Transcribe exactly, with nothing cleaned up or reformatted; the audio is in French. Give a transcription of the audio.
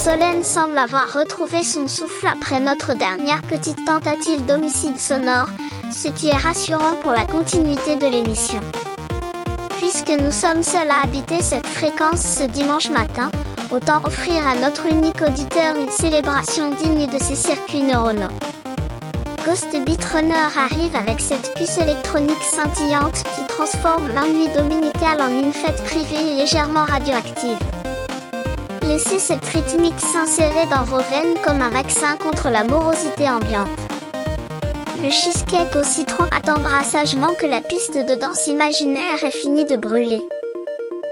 Solène semble avoir retrouvé son souffle après notre dernière petite tentative d'homicide sonore, ce qui est rassurant pour la continuité de l'émission. Puisque nous sommes seuls à habiter cette fréquence ce dimanche matin, autant offrir à notre unique auditeur une célébration digne de ses circuits neuronaux. Ghost Beat Runner arrive avec cette puce électronique scintillante qui transforme l'ennui dominical en une fête privée et légèrement radioactive. Laissez cette rythmique s'insérer dans vos veines comme un vaccin contre la morosité ambiante. Le cheesecake au citron attendra sagement que la piste de danse imaginaire ait fini de brûler.